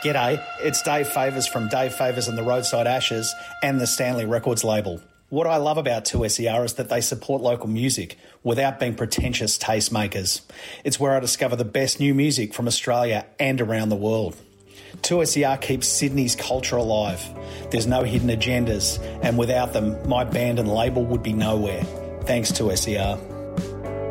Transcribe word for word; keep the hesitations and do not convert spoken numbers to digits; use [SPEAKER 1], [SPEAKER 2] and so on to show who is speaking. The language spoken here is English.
[SPEAKER 1] G'day, it's Dave Favours from Dave Favours and the Roadside Ashes and the Stanley Records label. What I love about two S E R is that they support local music without being pretentious tastemakers. It's where I discover the best new music from Australia and around the world. two S E R keeps Sydney's culture alive. There's no hidden agendas, and without them, my band and label would be nowhere. Thanks, two S E R.